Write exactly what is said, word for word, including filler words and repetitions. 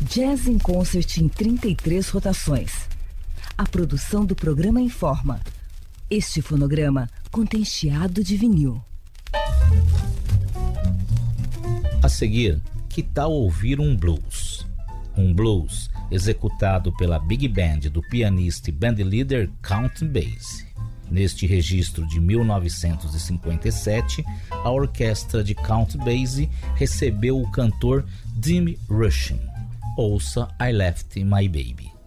Jazz in Concert em trinta e três rotações. A produção do programa informa. Este fonograma contém chiado de vinil. A seguir, que tal ouvir um blues? Um blues executado pela Big Band do pianista e bandleader Count Basie. Neste registro de mil novecentos e cinquenta e sete, a orquestra de Count Basie recebeu o cantor Jim Rushin. Ouça I Left My Baby.